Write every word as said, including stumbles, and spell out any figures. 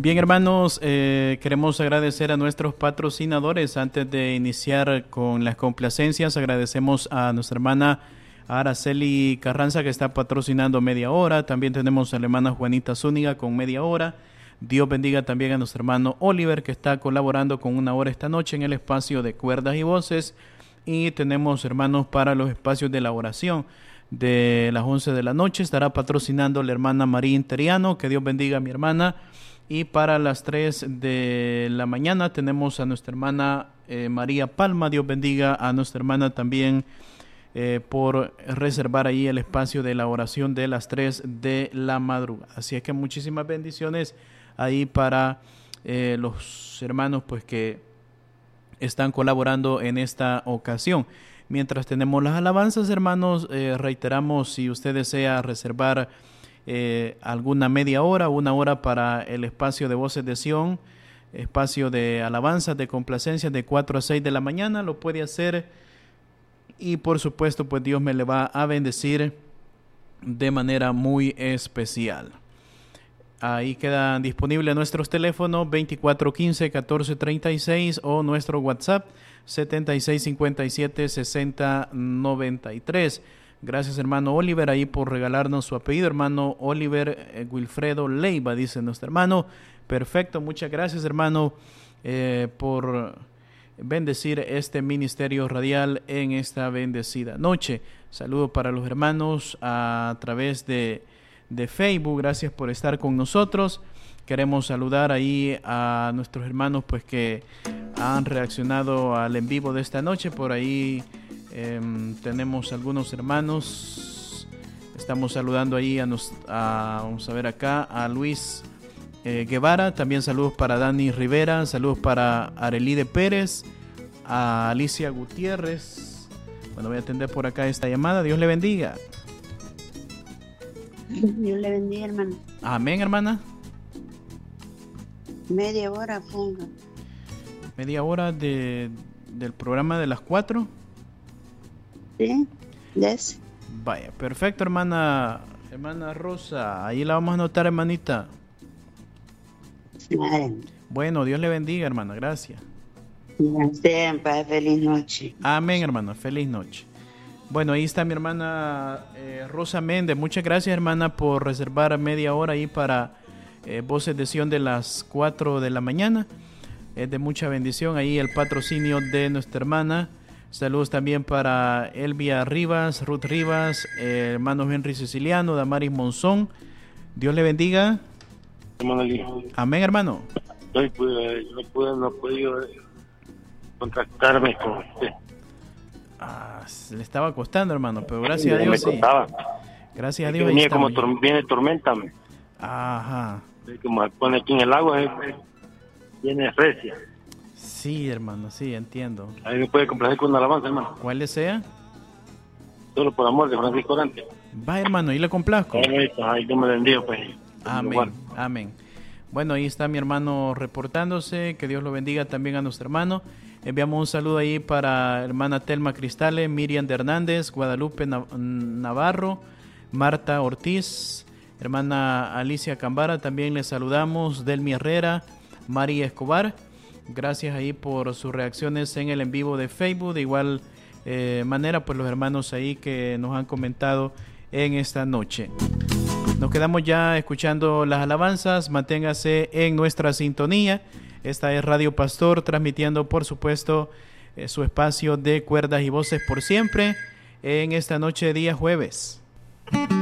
Bien, hermanos, eh, queremos agradecer a nuestros patrocinadores. Antes de iniciar con las complacencias, agradecemos a nuestra hermana Araceli Carranza, que está patrocinando media hora. También tenemos a la hermana Juanita Zúñiga con media hora. Dios bendiga también a nuestro hermano Oliver, que está colaborando con una hora esta noche en el espacio de cuerdas y voces. Y tenemos, hermanos, para los espacios de la oración de las once de la noche estará patrocinando la hermana María Interiano. Que Dios bendiga a mi hermana. Y para las tres de la mañana tenemos a nuestra hermana eh, María Palma. Dios bendiga a nuestra hermana también eh, por reservar ahí el espacio de la oración de las tres de la madrugada. Así es que muchísimas bendiciones ahí para eh, los hermanos pues que están colaborando en esta ocasión. Mientras tenemos las alabanzas, hermanos, eh, reiteramos, si usted desea reservar Eh, alguna media hora, una hora para el espacio de Voces de Sion, espacio de alabanzas, de complacencias de cuatro a seis de la mañana, lo puede hacer y por supuesto pues Dios me le va a bendecir de manera muy especial. Ahí quedan disponibles nuestros teléfonos veinticuatro quince catorce treinta y seis o nuestro WhatsApp setenta y seis cincuenta y siete sesenta noventa y tres. Gracias, hermano Oliver, ahí por regalarnos su apellido, hermano Oliver eh, Wilfredo Leiva, dice nuestro hermano. Perfecto, muchas gracias, hermano, eh, por bendecir este ministerio radial en esta bendecida noche. Saludos para los hermanos a través de, de Facebook, gracias por estar con nosotros. Queremos saludar ahí a nuestros hermanos pues que han reaccionado al en vivo de esta noche. Por ahí Eh, tenemos algunos hermanos. Estamos saludando ahí a, nos, a vamos a ver acá, a Luis eh, Guevara. También saludos para Dani Rivera. Saludos para Arelide Pérez, a Alicia Gutiérrez. Bueno, voy a atender por acá esta llamada. Dios le bendiga. Dios le bendiga, hermano. Amén, hermana. Media hora, ponga. Media hora de, del programa de las cuatro. Sí, yes. Vaya, perfecto, hermana, hermana Rosa, ahí la vamos a anotar, hermanita. Vale. Bueno, Dios le bendiga, hermana, gracias. Siempre, feliz noche. Amén, hermana, feliz noche. Bueno, ahí está mi hermana eh, Rosa Méndez. Muchas gracias, hermana, por reservar media hora ahí para eh, Voces de Sion de las cuatro de la mañana. Es de mucha bendición ahí el patrocinio de nuestra hermana. Saludos también para Elvia Rivas, Ruth Rivas, eh, hermano Henry Siciliano, Damaris Monzón. Dios le bendiga. Amén, hermano. No pude, no pude, no he podido contactarme con usted. Ah, le estaba costando, hermano, pero gracias a Dios. Me sí. costaba. Gracias a Es Dios. venía como tor- viene tormenta. Me. Ajá. Como pone aquí en el agua, es, es, viene recia. Sí, hermano, sí, entiendo. Ahí me puede complacer con una alabanza, hermano. ¿Cuál desea? Solo por amor de Francisco Dante. Va, hermano, y le complazco. Ahí yo me bendigo, pues. Amén, amén. Bueno, ahí está mi hermano reportándose. Que Dios lo bendiga también a nuestro hermano. Enviamos un saludo ahí para hermana Telma Cristales, Miriam de Hernández, Guadalupe Navarro, Marta Ortiz, hermana Alicia Cambara. También les saludamos, Delmi Herrera, María Escobar. Gracias ahí por sus reacciones en el en vivo de Facebook. De igual eh, manera, pues los hermanos ahí que nos han comentado en esta noche. Nos quedamos ya escuchando las alabanzas. Manténgase en nuestra sintonía. Esta es Radio Pastor, transmitiendo, por supuesto, eh, su espacio de cuerdas y voces por siempre en esta noche de día jueves.